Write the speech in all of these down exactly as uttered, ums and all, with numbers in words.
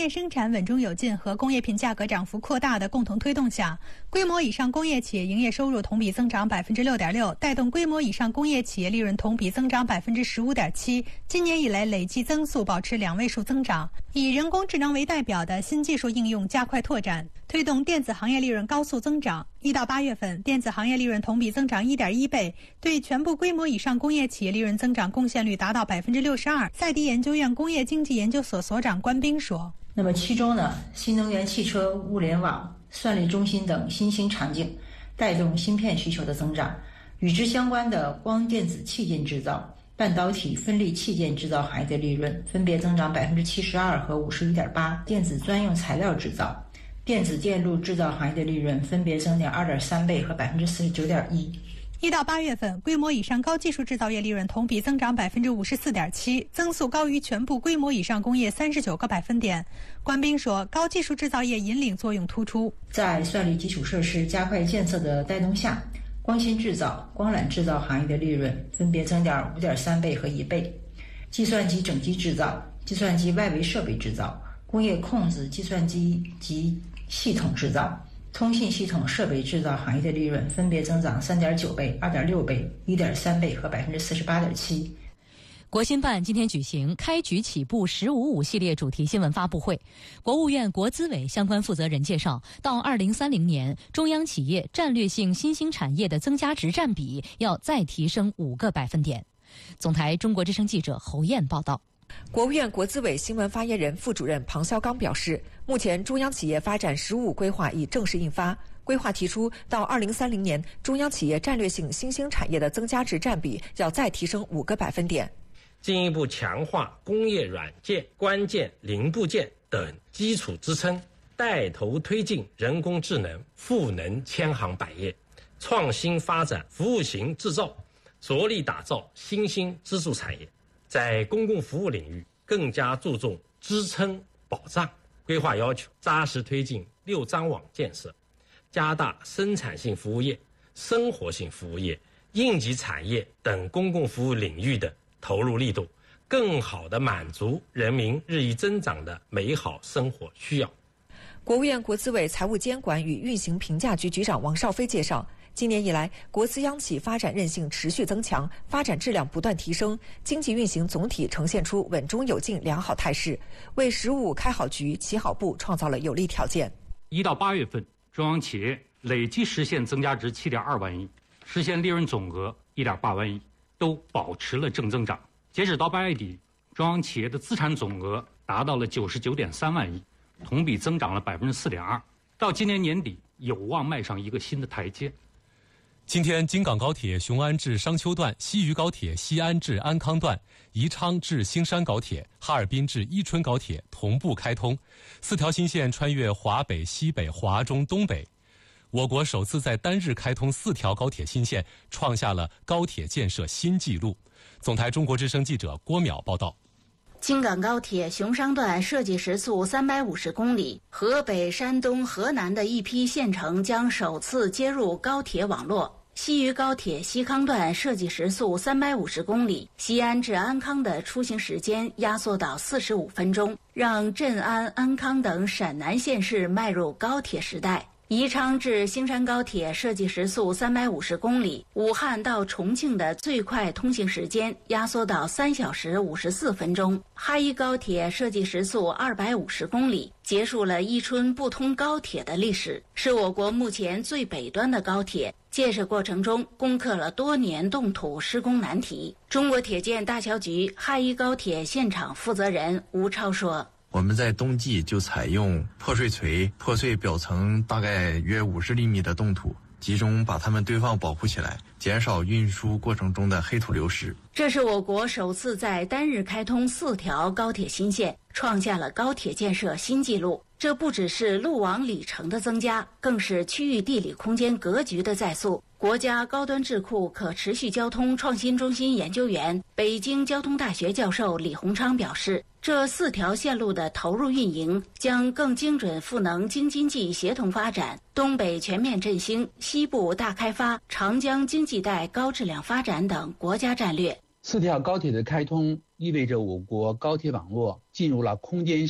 业生产稳中有进和工业品价格涨幅扩大的共同推动下，规模以上工业企业营业收入同比增长百分之六点六，带动规模以上工业企业利润同比增长百分之十五点七。今年以来累计增速保持两位数增长。以人工智能为代表的新技术应用加快拓展，推动电子行业利润高速增长。一到八月份，电子行业利润同比增长一点一倍，对全部规模以上工业企业利润增长贡献率达到百分之六十二。赛迪研究院工业经济研究所所长关斌说。 那么其中呢，新能源汽车、物联网、算力中心等新兴场景带动芯片需求的增长，与之相关的光电子器件制造、半导体分立器件制造行业的利润分别增长百分之七十二和五十一点八，电子专用材料制造、电子电路制造行业的利润分别增长二点三倍和百分之四十九点一。 一到八月份，规模以上高技术制造业利润同比增长百分之五十四点七，增速高于全部规模以上工业三十九个百分点。关斌说，高技术制造业引领作用突出。 在算力基础设施加快建设的带动下，光芯制造、光缆制造行业的利润分别增长五点三倍和一倍。计算机整机制造、计算机外围设备制造、工业控制计算机及系统制造、通信系统设备制造行业的利润分别增长 三点九倍、二点六倍、一点三倍和百分之四十八点七。 国新办今天举行开局起步十五五系列主题新闻发布会，国务院国资委相关负责人介绍，到二零三零年，中央企业战略性新兴产业的增加值占比要再提升五个百分点。总台中国之声记者侯燕报道。 国务院国资委新闻发言人、副主任庞肖刚表示，目前中央企业发展“十五”规划已正式印发。规划提出，到二零三零年，中央企业战略性新兴产业的增加值占比要再提升五个百分点， 进一步强化工业软件、关键零部件等基础支撑，带头推进人工智能赋能千行百业，创新发展服务型制造，着力打造新兴支柱产业。在公共服务领域更加注重支撑保障，规划要求扎实推进六张网建设，加大生产性服务业、生活性服务业、应急产业等公共服务领域的投入力度，更好地满足人民日益增长的美好生活需要。 国务院国资委财务监管与运行评价局局长王少飞介绍，今年以来，国资央企发展韧性持续增强，发展质量不断提升，经济运行总体呈现出稳中有进良好态势，为“十五”开好局、起好步创造了有利条件。 一到八月份，中央企业累计实现增加值七点二万亿，实现利润总额一点八万亿，都保持了正增长。截止到八月底，中央企业的资产总额达到了九十九点三万亿，同比增长了百分之四点二。到今年年底，有望迈上一个新的台阶。 今天，京港高铁雄安至商丘段、西渝高铁西安至安康段、宜昌至兴山高铁、哈尔滨至伊春高铁同步开通，四条新线穿越华北、西北、华中、东北。我国首次在单日开通四条高铁新线，创下了高铁建设新纪录。总台中国之声记者郭淼报道。 京港高铁雄商段设计时速三百五十公里，河北、山东、河南的一批县城将首次接入高铁网络。西渝高铁西康段设计时速三百五十公里，西安至安康的出行时间压缩到四十五分钟，让镇安、安康等陕南县市迈入高铁时代。宜昌至兴山高铁设计时速三百五十公里，武汉到重庆的最快通行时间压缩到三小时五十四分钟。哈伊高铁设计时速二百五十公里，结束了伊春不通高铁的历史，是我国目前最北端的高铁。建设过程中攻克了多年冻土施工难题。中国铁建大桥局哈伊高铁现场负责人吴超说， 我们在冬季就采用破碎锤破碎表层大概约五十厘米的冻土，集中把它们堆放保护起来，减少运输过程中的黑土流失。 这是我国首次在单日开通四条高铁新线，创下了高铁建设新纪录。这不只是路网里程的增加，更是区域地理空间格局的再塑。国家高端智库可持续交通创新中心研究员、北京交通大学教授李洪昌表示，这四条线路的投入运营将更精准赋能京津冀协同发展、东北全面振兴、西部大开发、长江经济带高质量发展等国家战略。 四条高铁的开通意味着我国高铁网络进入了空间上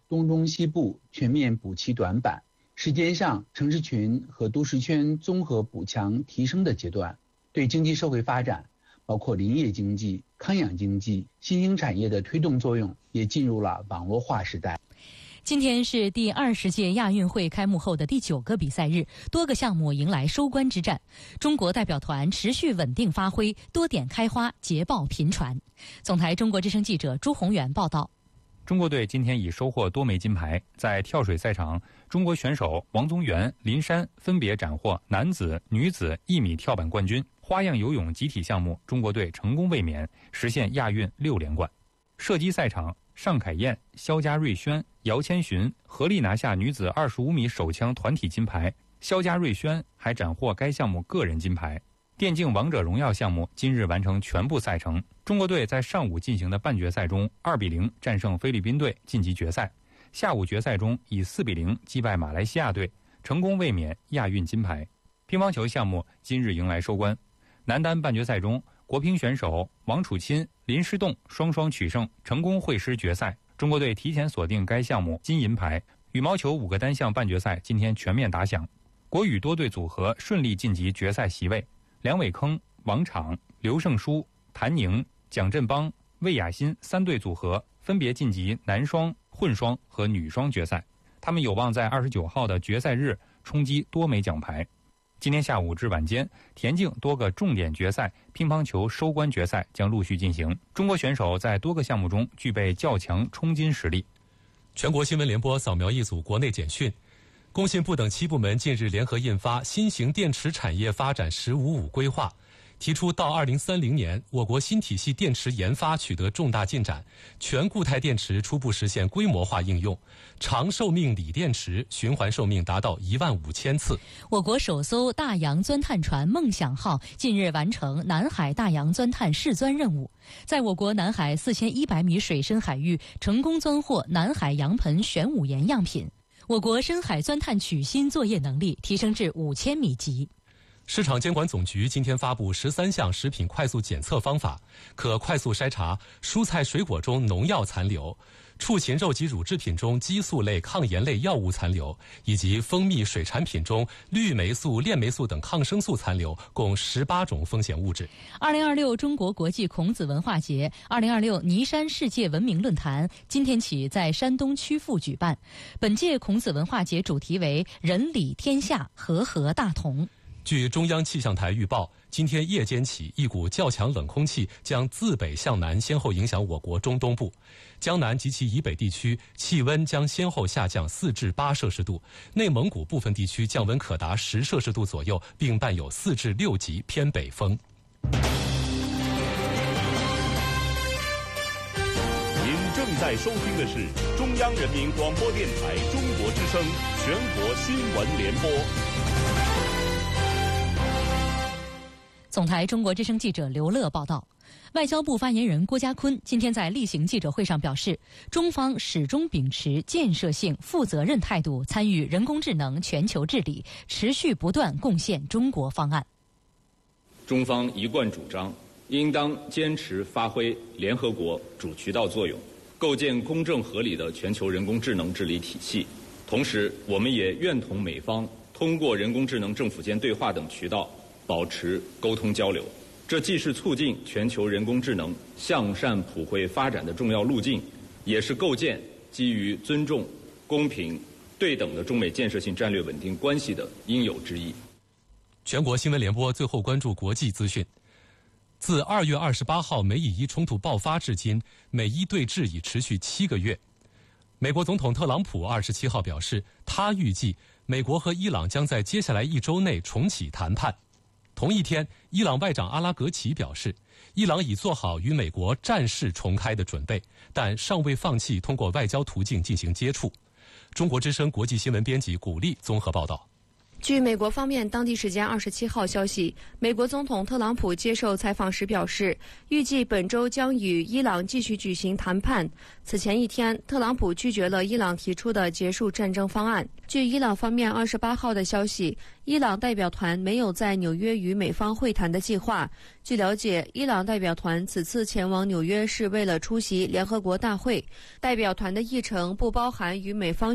东中西部全面补齐短板，时间上城市群和都市圈综合补强提升的阶段，对经济社会发展，包括林业经济、康养经济、新兴产业的推动作用也进入了网络化时代。 今天是第二十届亚运会开幕后的第九个比赛日，多个项目迎来收官之战。中国代表团持续稳定发挥，多点开花，捷报频传。总台中国之声记者朱宏元报道。 中国队今天已收获多枚金牌。在跳水赛场，中国选手王宗源、林珊分别斩获男子、女子一米跳板冠军。花样游泳集体项目，中国队成功卫冕，实现亚运六连冠。射击赛场，尚凯燕、肖家瑞轩、姚千寻合力拿下女子二十五米手枪团体金牌，肖家瑞轩还斩获该项目个人金牌。电竞王者荣耀项目今日完成全部赛程，中国队在上午进行的半决赛中二比零战胜菲律宾队晋级决赛，下午决赛中以四比零击败马来西亚队，成功卫冕亚运金牌。乒乓球项目今日迎来收官，男单半决赛中，国乒选手王楚钦、林诗栋双双取胜，成功会师决赛。中国队提前锁定该项目金银牌。羽毛球五个单项半决赛今天全面打响，国羽多队组合顺利晋级决赛席位。梁伟铿、王昶、刘胜书、谭宁、蒋振邦、魏雅欣三队组合分别晋级男双、混双和女双决赛，他们有望在二十九号的决赛日冲击多枚奖牌。今天下午至晚间，田径多个重点决赛、乒乓球收官决赛将陆续进行。中国选手在多个项目中具备较强冲金实力。 全国新闻联播扫描一组国内简讯。工信部等七部门近日联合印发《新型电池产业发展“十五五”规划》，提出到二零三零年，我国新体系电池研发取得重大进展，全固态电池初步实现规模化应用，长寿命锂电池循环寿命达到一万五千次。 我国首艘大洋钻探船“梦想号”近日完成南海大洋钻探试钻任务，在我国南海四千一百米水深海域成功钻获南海洋盆玄武岩样品。我国深海钻探取芯作业能力提升至五千米级。 市场监管总局今天发布十三项食品快速检测方法，可快速筛查蔬菜水果中农药残留、畜禽肉及乳制品中激素类抗炎类药物残留，以及蜂蜜水产品中氯霉素、链霉素等抗生素残留，共十八种风险物质。 二零二六中国国际孔子文化节、二零二六尼山世界文明论坛今天起在山东曲阜举办。本届孔子文化节主题为“人理天下，和合大同”。 据中央气象台预报，今天夜间起，一股较强冷空气将自北向南先后影响我国中东部，江南及其以北地区气温将先后下降四至八摄氏度，内蒙古部分地区降温可达十摄氏度左右，并伴有四至六级偏北风。 您正在收听的是中央人民广播电台中国之声全国新闻联播。 总台中国之声记者刘乐报道，外交部发言人郭家坤今天在例行记者会上表示，中方始终秉持建设性、负责任态度参与人工智能全球治理，持续不断贡献中国方案。 中方一贯主张，应当坚持发挥联合国主渠道作用，构建公正合理的全球人工智能治理体系。同时，我们也愿同美方通过人工智能政府间对话等渠道保持沟通交流，这既是促进全球人工智能向善普惠发展的重要路径，也是构建基于尊重、公平、对等的中美建设性战略稳定关系的应有之义。 全国新闻联播最后关注国际资讯。自二月二十八号美以伊冲突爆发至今，美伊对峙已持续七个月。美国总统特朗普二十七号表示，他预计美国和伊朗将在接下来一周内重启谈判。同一天，伊朗外长阿拉格齐表示，伊朗已做好与美国战事重开的准备，但尚未放弃通过外交途径进行接触。中国之声国际新闻编辑古丽综合报道。 据美国方面当地时间二十七号消息，美国总统特朗普接受采访时表示，预计本周将与伊朗继续举行谈判。此前一天，特朗普拒绝了伊朗提出的结束战争方案。据伊朗方面二十八号的消息，伊朗代表团没有在纽约与美方会谈的计划。据了解，伊朗代表团此次前往纽约是为了出席联合国大会，代表团的议程不包含与美方